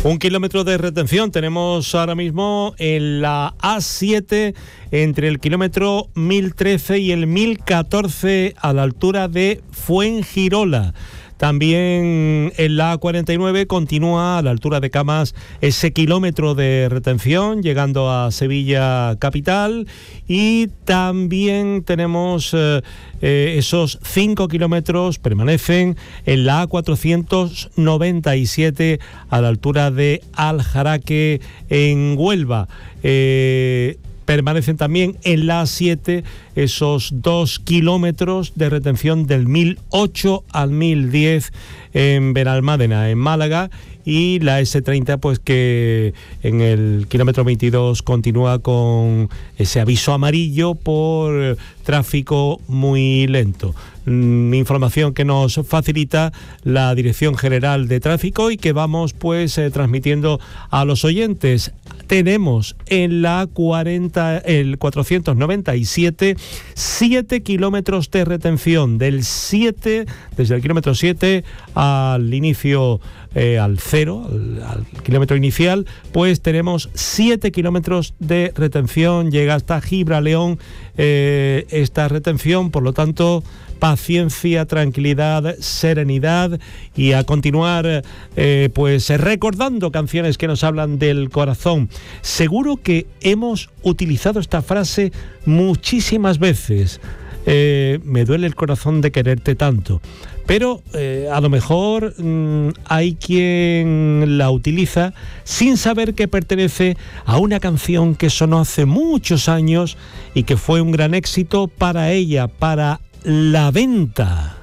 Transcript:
1 kilómetro de retención tenemos ahora mismo en la A7 entre el kilómetro 1013 y el 1014 a la altura de Fuengirola. También en la A49 continúa a la altura de Camas ese kilómetro de retención llegando a Sevilla capital, y también tenemos esos 5 kilómetros permanecen en la A497 a la altura de Aljaraque en Huelva. Permanecen también en la A7 esos 2 kilómetros de retención del 1008 al 1010 en Benalmádena, en Málaga, y la S30 pues que en el kilómetro 22 continúa con ese aviso amarillo por tráfico muy lento. Información que nos facilita la Dirección General de Tráfico y que vamos pues transmitiendo a los oyentes. Tenemos en la 497 7 kilómetros de retención desde el kilómetro 7 al inicio, al cero, al kilómetro inicial, pues tenemos 7 kilómetros de retención, llega hasta Gibraleón esta retención, por lo tanto paciencia, tranquilidad, serenidad, y a continuar pues recordando canciones que nos hablan del corazón. Seguro que hemos utilizado esta frase muchísimas veces. Me duele el corazón de quererte tanto. Pero a lo mejor hay quien la utiliza sin saber que pertenece a una canción que sonó hace muchos años y que fue un gran éxito para ella, para La Venta.